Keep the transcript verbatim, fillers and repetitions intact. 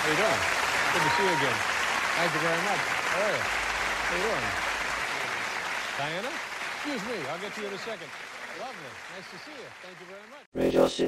How you doing? Good to see you again. Thank you very much. How are you? How you doing? Diana? Excuse me. I'll get to you in a second. Lovely. Nice to see you. Thank you very much. Radio City.